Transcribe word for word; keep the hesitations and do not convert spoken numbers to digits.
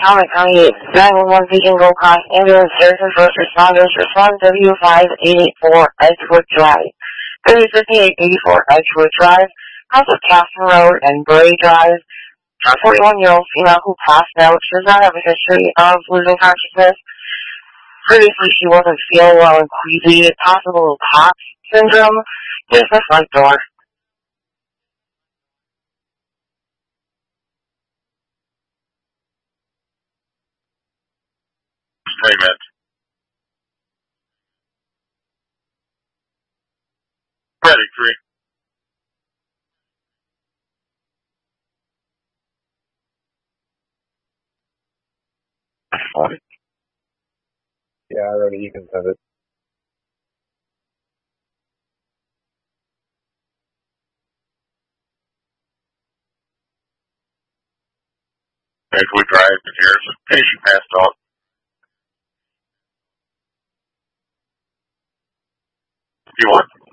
Talbot County nine one one Beacon Gold Coast Ambulance Services First Responders respond W five eight eight four Edgewood Drive. thirty fifty-eight eighty-four Edgewood Drive, house of Castle Road and Bray Drive. A forty-one-year-old female who passed out. She does not have a history of losing consciousness. Previously, she wasn't feeling well and queasy. Possible POTS syndrome. Here's the front door. Statement. Ready, three. Uh, yeah, already you can send it. Edgewood Drive, here's a patient passed out. You want?